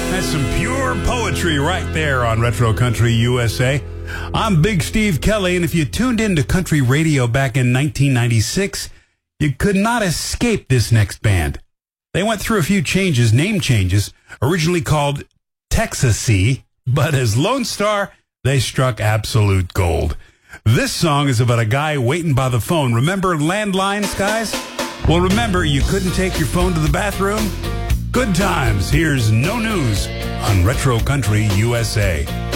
That's some pure poetry right there on Retro Country USA. I'm Big Steve Kelly, and if you tuned into country radio back in 1996, you could not escape this next band. They went through a few changes, name changes, originally called Texas-y, but as Lone Star, they struck absolute gold. This song is about a guy waiting by the phone. Remember landlines, guys? Well, remember, you couldn't take your phone to the bathroom? Good times. Here's No News on Retro Country USA.